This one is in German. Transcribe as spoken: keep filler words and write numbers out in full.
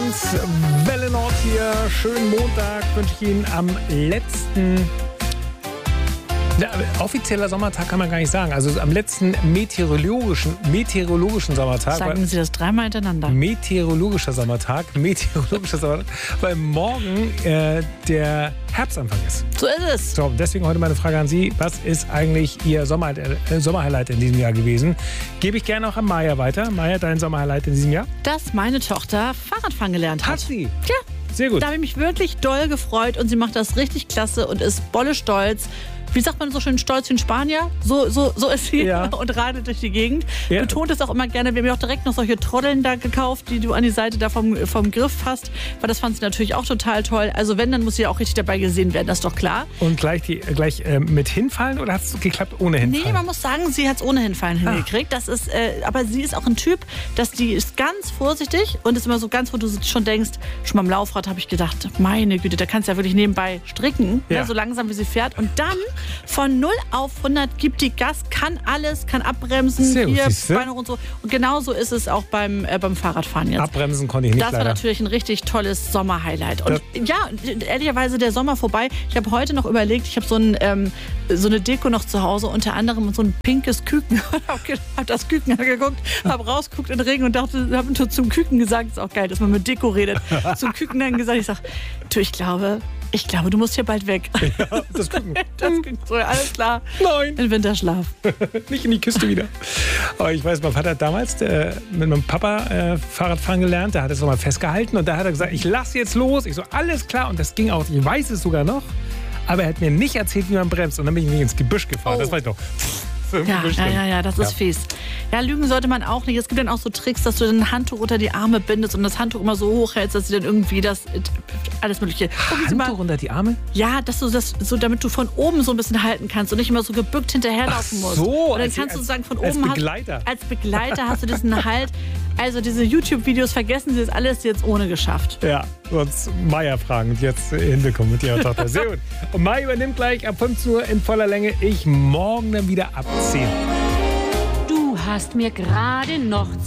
eins, Welle Nord hier. Schönen Montag wünsche ich Ihnen am letzten... Ja, offizieller Sommertag kann man gar nicht sagen. Also am letzten meteorologischen, meteorologischen Sommertag. Sagen Sie das dreimal hintereinander. Meteorologischer Sommertag. Meteorologischer Sommertag. Weil morgen äh, der Herbstanfang ist. So ist es. So, deswegen heute meine Frage an Sie. Was ist eigentlich Ihr Sommer, äh, Sommerhighlight in diesem Jahr gewesen? Gebe ich gerne auch an Maja weiter. Maja, dein Sommerhighlight in diesem Jahr? Dass meine Tochter Fahrradfahren gelernt hat. Hat sie? Ja. Sehr gut. Da habe ich mich wirklich doll gefreut und sie macht das richtig klasse und ist bolle stolz. Wie sagt man so schön, stolz wie ein Spanier? So, so, so ist sie ja. und radelt durch die Gegend. Ja. Betont es auch immer gerne. Wir haben ja auch direkt noch solche Trotteln da gekauft, die du an die Seite da vom, vom Griff hast. Weil das fand sie natürlich auch total toll. Also wenn, dann muss sie ja auch richtig dabei gesehen werden, das ist doch klar. Und gleich, die, gleich äh, mit hinfallen oder hat es geklappt ohne hinfallen? Nee, man muss sagen, sie hat es ohne hinfallen ah. hingekriegt. Das ist, äh, aber sie ist auch ein Typ, dass die ist ganz vorsichtig und ist immer so ganz, wo du schon denkst, schon beim Laufrad habe ich gedacht, meine Güte, da kannst du ja wirklich nebenbei stricken, ja. ne, so langsam wie sie fährt. Und dann von null auf hundert gibt die Gas, kann alles, kann abbremsen, Sehr gut, hier, Beine und so. Und genauso ist es auch beim, äh, beim Fahrradfahren jetzt. Abbremsen konnte ich nicht, Das war leider. natürlich ein richtig tolles Sommerhighlight. Und ja, ehrlicherweise der Sommer vorbei. Ich habe heute noch überlegt, ich habe so, ein, ähm, so eine Deko noch zu Hause, unter anderem so ein pinkes Küken. habe hab das Küken angeguckt, habe rausgeguckt in den Regen und dachte, habe zum Küken gesagt, ist auch geil, dass man mit Deko redet. Zum Küken dann gesagt, ich sage, du, ich glaube... Ich glaube, du musst hier bald weg. Ja, das Küken. Das Küken, so, alles klar. Nein. In Winterschlaf. Nicht in die Küste wieder. Aber ich weiß, mein Vater hat damals der, mit meinem Papa äh, Fahrradfahren gelernt. Der hat es nochmal festgehalten und da hat er gesagt, ich lasse jetzt los. Ich so, alles klar. Und das ging auch. Ich weiß es sogar noch. Aber er hat mir nicht erzählt, wie man bremst. Und dann bin ich ins Gebüsch gefahren. Oh. Das war ich doch. Ja, ja, ja, ja, das ist ja. fies. Ja, lügen sollte man auch nicht. Es gibt dann auch so Tricks, dass du ein Handtuch unter die Arme bindest und das Handtuch immer so hoch hältst, dass sie dann irgendwie das, alles Mögliche. Handtuch mal, unter die Arme? Ja, dass du das, so, damit du von oben so ein bisschen halten kannst und nicht immer so gebückt hinterherlaufen musst. Ach so. Und dann als, kannst du als, sagen, von als oben Begleiter. Hast, als Begleiter hast du diesen Halt. Also diese YouTube-Videos, vergessen Sie das alles jetzt ohne geschafft. Ja, sonst Maya fragen und jetzt hinbekommen mit ihrer Tochter. Sehr gut. Und Maya übernimmt gleich ab fünfzehn Uhr in voller Länge. Ich morgen dann wieder ab zehn. Du hast mir gerade noch